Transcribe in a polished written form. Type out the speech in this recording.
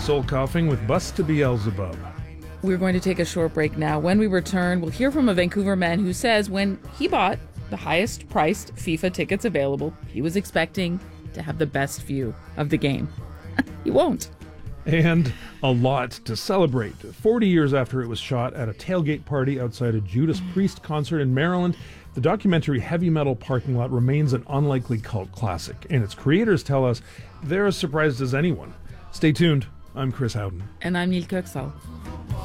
Soul Coughing with Bus to Beelzebub. We're going to take a short break now. When we return, we'll hear from a Vancouver man who says when he bought the highest priced FIFA tickets available, he was expecting to have the best view of the game. He won't. And a lot to celebrate. 40 years after it was shot at a tailgate party outside a Judas Priest concert in Maryland, the documentary Heavy Metal Parking Lot remains an unlikely cult classic, and its creators tell us they're as surprised as anyone. Stay tuned. I'm Chris Howden. And I'm Neil Kirksall.